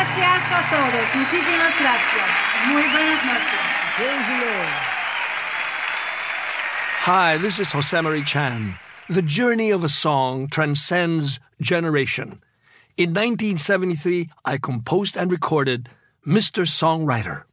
Gracias a todos. Muchísimas gracias. Muy buenas noches. Praise the Lord. Hi, this is Jose Chan. The journey of a song transcends generation. In 1973, I composed and recorded Mr. Songwriter.